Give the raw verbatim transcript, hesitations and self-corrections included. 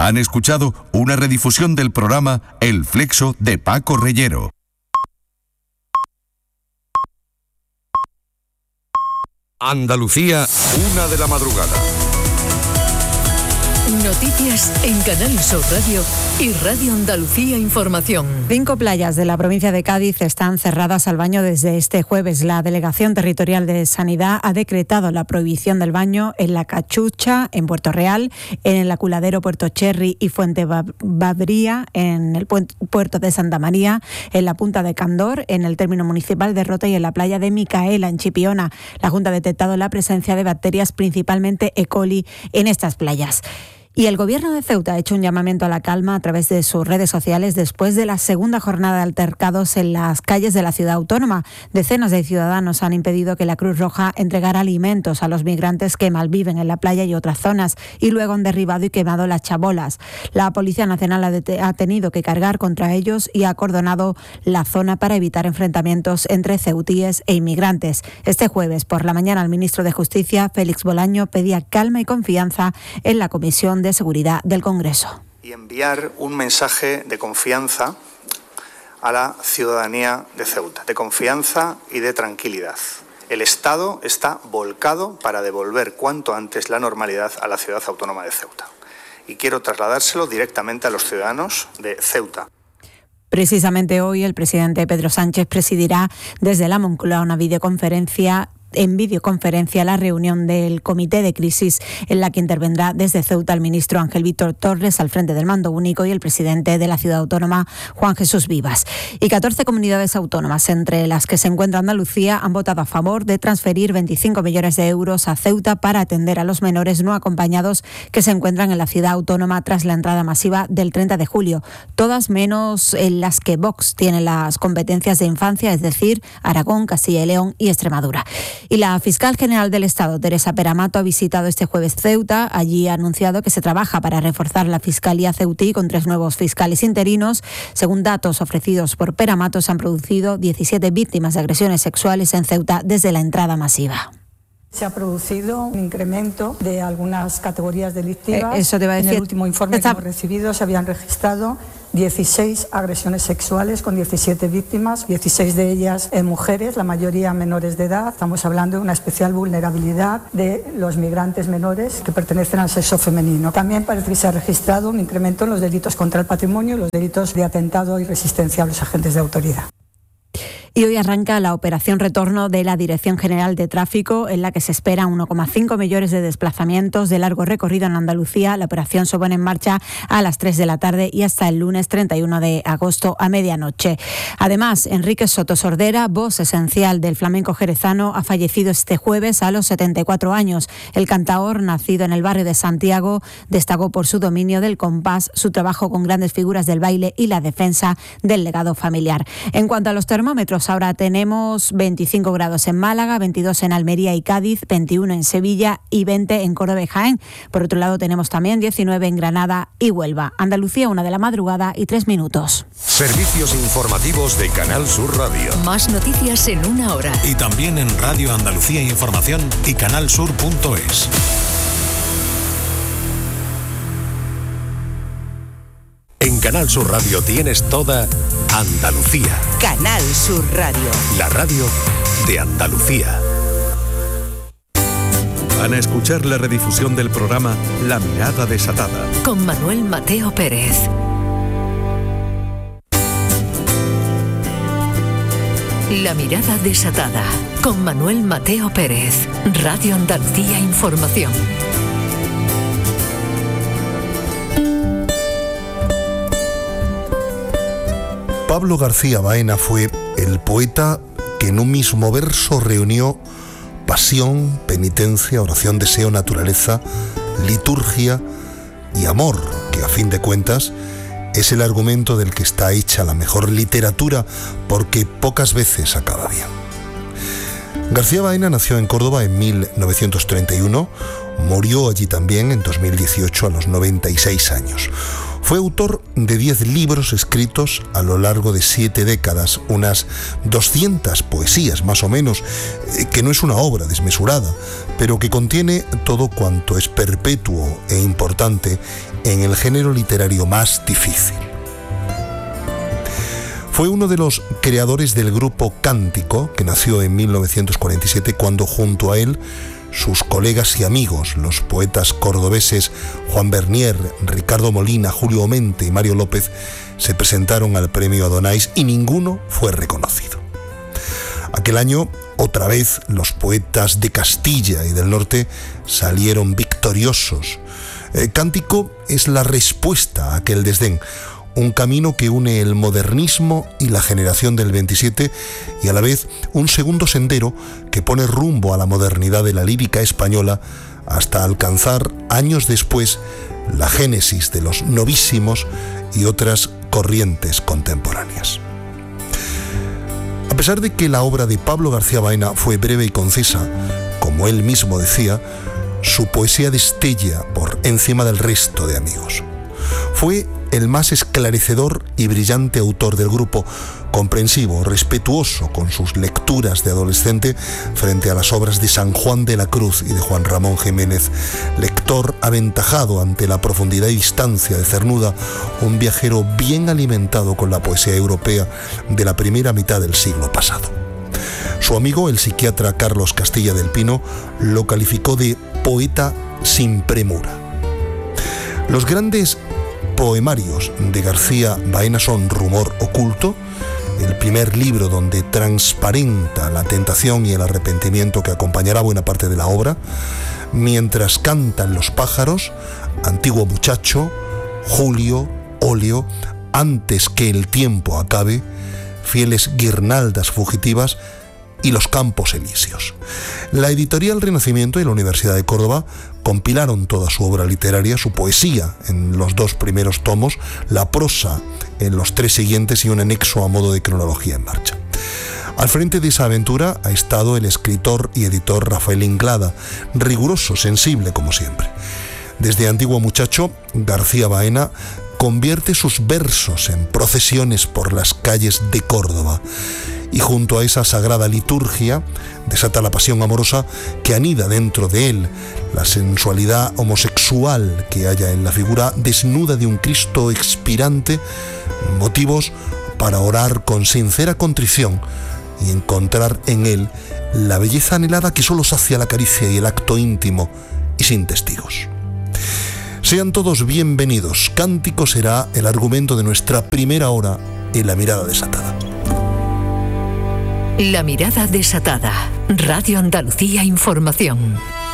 Han escuchado una redifusión del programa El Flexo de Paco Reyero. Andalucía, una de la madrugada. Noticias en Canal Sur Radio y Radio Andalucía Información. Cinco playas de la provincia de Cádiz están cerradas al baño desde este jueves. La Delegación Territorial de Sanidad ha decretado la prohibición del baño en La Cachucha, en Puerto Real, en el Aculadero Puerto Cherry y Fuente Babría, en el puerto de Santa María, en la Punta de Candor, en el término municipal de Rota y en la playa de Micaela, en Chipiona. La Junta ha detectado la presencia de bacterias, principalmente E. coli, en estas playas. Y el Gobierno de Ceuta ha hecho un llamamiento a la calma a través de sus redes sociales después de la segunda jornada de altercados en las calles de la ciudad autónoma. Decenas de ciudadanos han impedido que la Cruz Roja entregara alimentos a los migrantes que malviven en la playa y otras zonas, y luego han derribado y quemado las chabolas. La Policía Nacional ha, det- ha tenido que cargar contra ellos y ha acordonado la zona para evitar enfrentamientos entre ceutíes e inmigrantes. Este jueves por la mañana el ministro de Justicia, Félix Bolaño, pedía calma y confianza en la Comisión de de Seguridad del Congreso. Y enviar un mensaje de confianza a la ciudadanía de Ceuta, de confianza y de tranquilidad. El Estado está volcado para devolver cuanto antes la normalidad a la ciudad autónoma de Ceuta. Y quiero trasladárselo directamente a los ciudadanos de Ceuta. Precisamente hoy el presidente Pedro Sánchez presidirá desde la Moncloa una videoconferencia en videoconferencia la reunión del Comité de Crisis, en la que intervendrá desde Ceuta el ministro Ángel Víctor Torres al frente del mando único y el presidente de la ciudad autónoma, Juan Jesús Vivas. Y catorce comunidades autónomas, entre las que se encuentra Andalucía, han votado a favor de transferir veinticinco millones de euros a Ceuta para atender a los menores no acompañados que se encuentran en la ciudad autónoma tras la entrada masiva del treinta de julio. Todas menos en las que Vox tiene las competencias de infancia, es decir, Aragón, Castilla y León y Extremadura. Y la fiscal general del Estado, Teresa Peramato, ha visitado este jueves Ceuta. Allí ha anunciado que se trabaja para reforzar la Fiscalía ceutí con tres nuevos fiscales interinos. Según datos ofrecidos por Peramato, se han producido diecisiete víctimas de agresiones sexuales en Ceuta desde la entrada masiva. Se ha producido un incremento de algunas categorías delictivas. Eh, eso te iba a decir. En el último informe Está... que hemos recibido se habían registrado dieciséis agresiones sexuales con diecisiete víctimas, dieciséis de ellas eh, mujeres, la mayoría menores de edad. Estamos hablando de una especial vulnerabilidad de los migrantes menores que pertenecen al sexo femenino. También parece que se ha registrado un incremento en los delitos contra el patrimonio y los delitos de atentado y resistencia a los agentes de autoridad. Y hoy arranca la operación retorno de la Dirección General de Tráfico, en la que se esperan uno coma cinco millones de desplazamientos de largo recorrido en Andalucía. La operación se pone en marcha a las tres de la tarde y hasta el lunes treinta y uno de agosto a medianoche. Además, Enrique Soto Sordera, voz esencial del flamenco jerezano, ha fallecido este jueves a los setenta y cuatro años. El cantaor, nacido en el barrio de Santiago, destacó por su dominio del compás, su trabajo con grandes figuras del baile y la defensa del legado familiar. En cuanto a los termómetros, ahora tenemos veinticinco grados en Málaga, veintidós en Almería y Cádiz, veintiuno en Sevilla y veinte en Córdoba y Jaén. Por otro lado, tenemos también diecinueve en Granada y Huelva. Andalucía, una de la madrugada y tres minutos. Servicios informativos de Canal Sur Radio. Más noticias en una hora. Y también en Radio Andalucía Información y canalsur punto es. En Canal Sur Radio tienes toda Andalucía. Canal Sur Radio. La radio de Andalucía. Van a escuchar la redifusión del programa La Mirada Desatada. Con Manuel Mateo Pérez. La Mirada Desatada. Con Manuel Mateo Pérez. Radio Andalucía Información. Pablo García Baena fue el poeta que en un mismo verso reunió pasión, penitencia, oración, deseo, naturaleza, liturgia y amor, que a fin de cuentas es el argumento del que está hecha la mejor literatura, porque pocas veces acaba bien. García Baena nació en Córdoba en mil novecientos treinta y uno, murió allí también en dos mil dieciocho a los noventa y seis años. Fue autor de diez libros escritos a lo largo de siete décadas, unas doscientas poesías más o menos, que no es una obra desmesurada, pero que contiene todo cuanto es perpetuo e importante en el género literario más difícil. Fue uno de los creadores del grupo Cántico, que nació en mil novecientos cuarenta y siete, cuando junto a él sus colegas y amigos, los poetas cordobeses Juan Bernier, Ricardo Molina, Julio Omente y Mario López, se presentaron al premio Adonais y ninguno fue reconocido. Aquel año, otra vez, los poetas de Castilla y del norte salieron victoriosos. El Cántico es la respuesta a aquel desdén, un camino que une el modernismo y la generación del veintisiete y a la vez un segundo sendero que pone rumbo a la modernidad de la lírica española hasta alcanzar años después la génesis de los novísimos y otras corrientes contemporáneas. A pesar de que la obra de Pablo García Baena fue breve y concisa, como él mismo decía, su poesía destella por encima del resto de amigos. Fue el más esclarecedor y brillante autor del grupo, comprensivo, respetuoso con sus lecturas de adolescente frente a las obras de San Juan de la Cruz y de Juan Ramón Jiménez, lector aventajado ante la profundidad y distancia de Cernuda, un viajero bien alimentado con la poesía europea de la primera mitad del siglo pasado. Su amigo, el psiquiatra Carlos Castilla del Pino, lo calificó de poeta sin premura. Los grandes poemarios de García Baena son Rumor oculto, el primer libro donde transparenta la tentación y el arrepentimiento que acompañará buena parte de la obra, Mientras cantan los pájaros, Antiguo muchacho, Julio, Óleo, Antes que el tiempo acabe, Fieles guirnaldas fugitivas y Los campos elíseos. La editorial Renacimiento y la Universidad de Córdoba compilaron toda su obra literaria, su poesía en los dos primeros tomos, la prosa en los tres siguientes y un anexo a modo de cronología en marcha. Al frente de esa aventura ha estado el escritor y editor Rafael Inglada, riguroso, sensible como siempre. Desde Antiguo muchacho, García Baena convierte sus versos en procesiones por las calles de Córdoba y junto a esa sagrada liturgia desata la pasión amorosa que anida dentro de él, la sensualidad homosexual que haya en la figura desnuda de un Cristo expirante, motivos para orar con sincera contrición y encontrar en él la belleza anhelada que solo sacia la caricia y el acto íntimo y sin testigos. Sean todos bienvenidos. Cántico será el argumento de nuestra primera hora en La Mirada Desatada. La Mirada Desatada. Radio Andalucía Información.